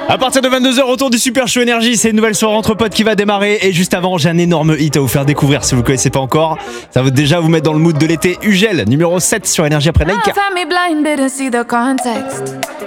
À partir de 22h, autour du Super Show Énergie, c'est une nouvelle soirée entre potes qui va démarrer. Et juste avant, j'ai un énorme hit à vous faire découvrir si vous ne connaissez pas encore. Ça va déjà vous mettre dans le mood de l'été. Ugel, numéro 7 sur Énergie après Laika.